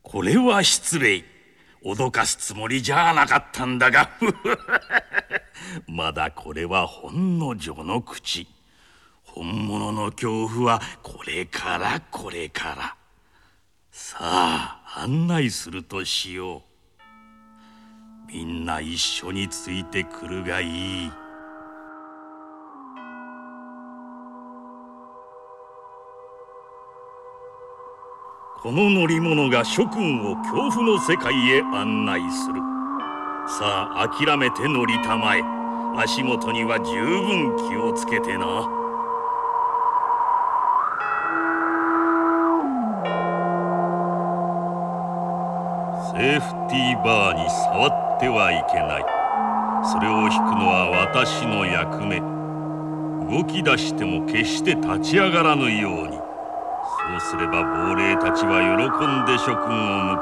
これは失礼。脅かすつもりじゃなかったんだがまだこれはほんの序の口。本物の恐怖はこれからこれから。さあ案内するとしよう。みんな一緒についてくるがいい。この乗り物が諸君を恐怖の世界へ案内する。さあ諦めて乗りたまえ。足元には十分気をつけてな。セーフティーバーに触ってはいけない。それを引くのは私の役目。動き出しても決して立ち上がらぬように。そうすれば亡霊たちは喜んで諸君を迎